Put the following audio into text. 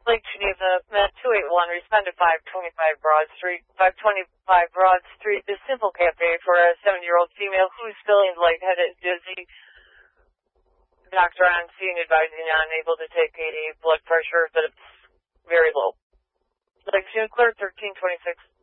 Lake Geneva, Met 281, respond to 525 Broad Street. 525 Broad Street, the Simple Cafe for a 7-year-old female who's feeling lightheaded, dizzy. Doctor on scene advising unable to take a blood pressure, but it's very low. Lake Sinclair, 1326.